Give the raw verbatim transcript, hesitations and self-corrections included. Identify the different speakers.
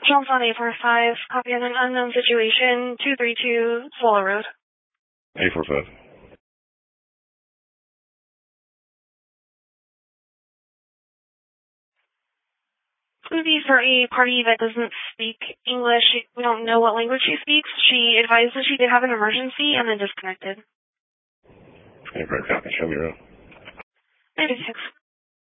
Speaker 1: Jones on eight four five, copy on an unknown situation, two three two, Swallow Road.
Speaker 2: eight four five.
Speaker 1: It's going to be for a party that doesn't speak English. We don't know what language she speaks. She advised that she did have an emergency and then disconnected.
Speaker 2: eight four copy, show me around.
Speaker 1: ninety-six.